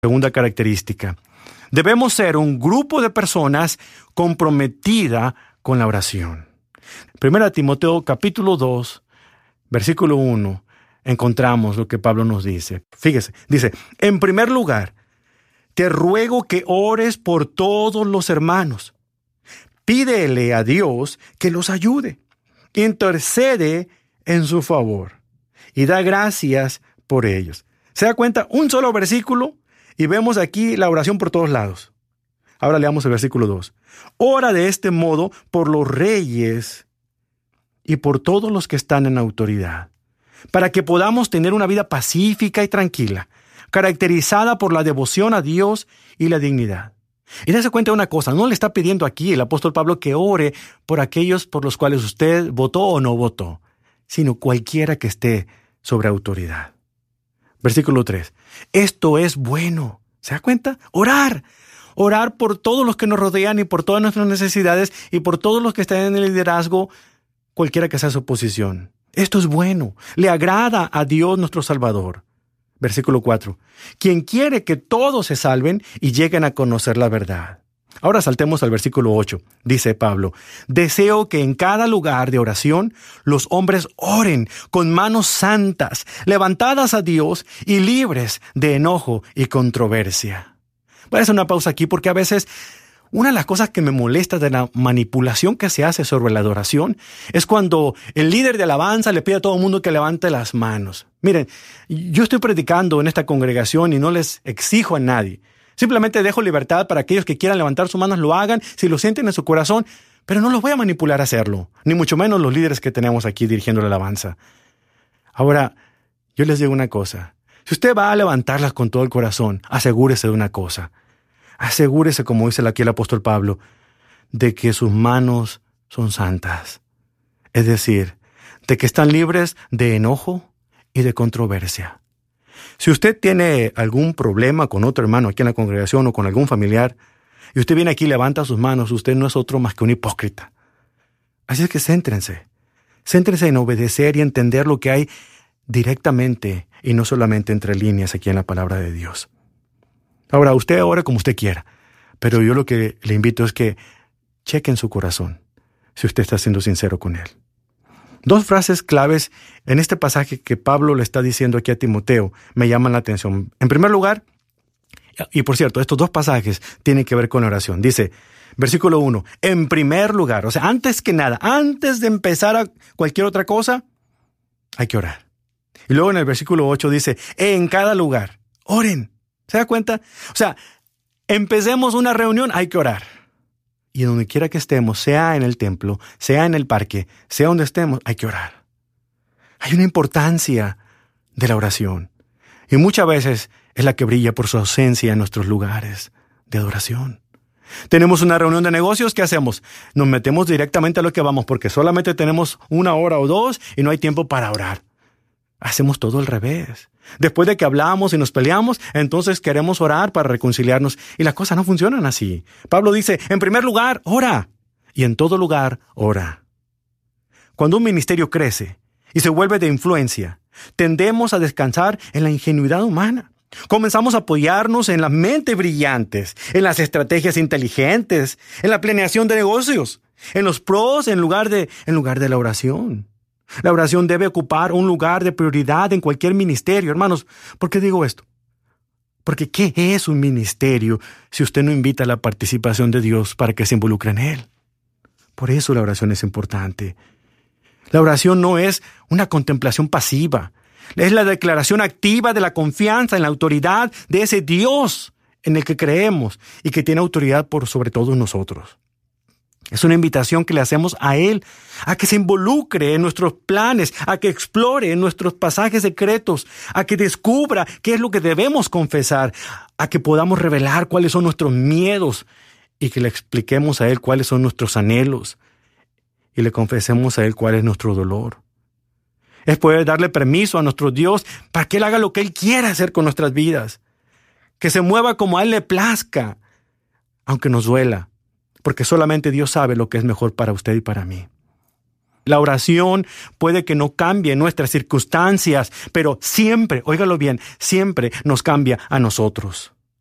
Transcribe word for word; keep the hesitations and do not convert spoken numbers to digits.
Segunda característica. Debemos ser un grupo de personas comprometida con la oración. Primera Timoteo capítulo dos, versículo uno, encontramos lo que Pablo nos dice. Fíjese, dice, en primer lugar, te ruego que ores por todos los hermanos. Pídele a Dios que los ayude. Intercede en su favor y da gracias por ellos. ¿Se da cuenta? Un solo versículo y vemos aquí la oración por todos lados. Ahora leamos el versículo dos. Ora de este modo por los reyes y por todos los que están en autoridad, para que podamos tener una vida pacífica y tranquila, caracterizada por la devoción a Dios y la dignidad. Y dése cuenta de una cosa, no le está pidiendo aquí el apóstol Pablo que ore por aquellos por los cuales usted votó o no votó, sino cualquiera que esté sobre autoridad. Versículo tres. Esto es bueno. ¿Se da cuenta? Orar. Orar por todos los que nos rodean y por todas nuestras necesidades y por todos los que están en el liderazgo, cualquiera que sea su posición. Esto es bueno. Le agrada a Dios nuestro Salvador. Versículo cuatro. Quien quiere que todos se salven y lleguen a conocer la verdad. Ahora saltemos al versículo ocho. Dice Pablo, deseo que en cada lugar de oración los hombres oren con manos santas, levantadas a Dios y libres de enojo y controversia. Voy a hacer una pausa aquí porque a veces una de las cosas que me molesta de la manipulación que se hace sobre la adoración es cuando el líder de alabanza le pide a todo el mundo que levante las manos. Miren, yo estoy predicando en esta congregación y no les exijo a nadie. Simplemente dejo libertad para aquellos que quieran levantar sus manos lo hagan, si lo sienten en su corazón, pero no los voy a manipular a hacerlo, ni mucho menos los líderes que tenemos aquí dirigiendo la alabanza. Ahora, yo les digo una cosa. Si usted va a levantarlas con todo el corazón, asegúrese de una cosa. Asegúrese, como dice aquí el apóstol Pablo, de que sus manos son santas. Es decir, de que están libres de enojo y de controversia. Si usted tiene algún problema con otro hermano aquí en la congregación o con algún familiar, y usted viene aquí y levanta sus manos, usted no es otro más que un hipócrita. Así es que céntrense. Céntrense en obedecer y entender lo que hay directamente y no solamente entre líneas aquí en la palabra de Dios. Ahora, usted ore como usted quiera, pero yo lo que le invito es que chequen su corazón, si usted está siendo sincero con él. Dos frases claves en este pasaje que Pablo le está diciendo aquí a Timoteo me llaman la atención. En primer lugar, y por cierto, estos dos pasajes tienen que ver con la oración. Dice, versículo uno, en primer lugar, o sea, antes que nada, antes de empezar a cualquier otra cosa, hay que orar. Y luego en el versículo ocho dice, en cada lugar, oren. ¿Se da cuenta? O sea, empecemos una reunión, hay que orar. Y donde quiera que estemos, sea en el templo, sea en el parque, sea donde estemos, hay que orar. Hay una importancia de la oración. Y muchas veces es la que brilla por su ausencia en nuestros lugares de adoración. Tenemos una reunión de negocios, ¿qué hacemos? Nos metemos directamente a lo que vamos porque solamente tenemos una hora o dos y no hay tiempo para orar. Hacemos todo al revés. Después de que hablamos y nos peleamos, entonces queremos orar para reconciliarnos. Y las cosas no funcionan así. Pablo dice, en primer lugar, ora. Y en todo lugar, ora. Cuando un ministerio crece y se vuelve de influencia, tendemos a descansar en la ingenuidad humana. Comenzamos a apoyarnos en las mentes brillantes, en las estrategias inteligentes, en la planeación de negocios, en los pros en lugar de, en lugar de la oración. La oración debe ocupar un lugar de prioridad en cualquier ministerio, hermanos. ¿Por qué digo esto? Porque ¿qué es un ministerio si usted no invita a la participación de Dios para que se involucre en él? Por eso la oración es importante. La oración no es una contemplación pasiva. Es la declaración activa de la confianza en la autoridad de ese Dios en el que creemos y que tiene autoridad por sobre todos nosotros. Es una invitación que le hacemos a Él, a que se involucre en nuestros planes, a que explore en nuestros pasajes secretos, a que descubra qué es lo que debemos confesar, a que podamos revelar cuáles son nuestros miedos y que le expliquemos a Él cuáles son nuestros anhelos y le confesemos a Él cuál es nuestro dolor. Es poder darle permiso a nuestro Dios para que Él haga lo que Él quiera hacer con nuestras vidas, que se mueva como a Él le plazca, aunque nos duela. Porque solamente Dios sabe lo que es mejor para usted y para mí. La oración puede que no cambie nuestras circunstancias, pero siempre, óigalo bien, siempre nos cambia a nosotros.